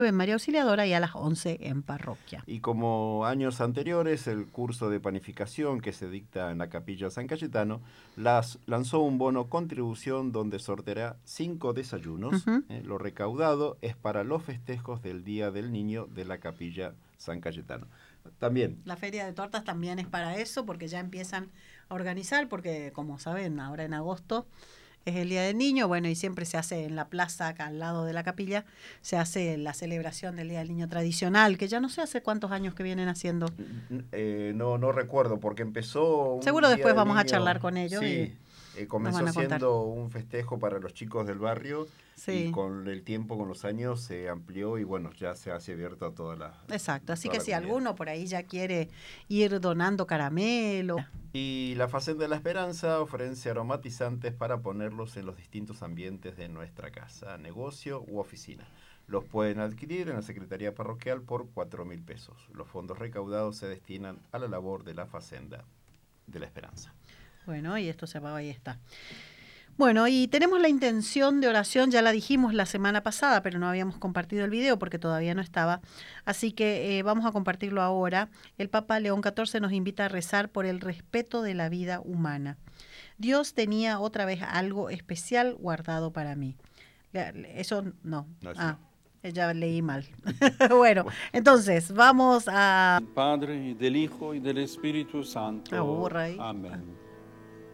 en María Auxiliadora y a las 11 en parroquia. Y como años anteriores, el curso de panificación que se dicta en la Capilla San Cayetano lanzó un bono contribución donde sorteará 5 desayunos. Lo recaudado es para los festejos del Día del Niño de la Capilla San Cayetano. También. La feria de tortas también es para eso, porque ya empiezan a organizar, porque como saben, ahora en agosto es el Día del Niño, bueno, y siempre se hace en la plaza, acá al lado de la capilla, se hace la celebración del Día del Niño tradicional, que ya no sé hace cuántos años que vienen haciendo. No recuerdo, porque empezó un Seguro Día después del vamos a Niño, charlar con ellos sí, y nos comenzó van a contar. siendo un festejo para los chicos del barrio, Sí. y con el tiempo, con los años, se amplió y bueno, ya se hace abierto a toda la Exacto, así toda que la si comunidad. alguno por ahí ya quiere ir donando caramelo. Y la Facenda de la Esperanza ofrece aromatizantes para ponerlos en los distintos ambientes de nuestra casa, negocio u oficina. Los pueden adquirir en la Secretaría Parroquial por 4.000 pesos. Los fondos recaudados se destinan a la labor de la Facenda de la Esperanza. Bueno, y esto se va, ahí está. Bueno, y tenemos la intención de oración, ya la dijimos la semana pasada, pero no habíamos compartido el video porque todavía no estaba, así que vamos a compartirlo ahora. El Papa León XIV nos invita a rezar por el respeto de la vida humana. Dios tenía otra vez algo especial guardado para mí. Eso no. Ya leí mal. Bueno, entonces vamos a... Del Padre, y del Hijo, y del Espíritu Santo. Aburra ahí. Amén.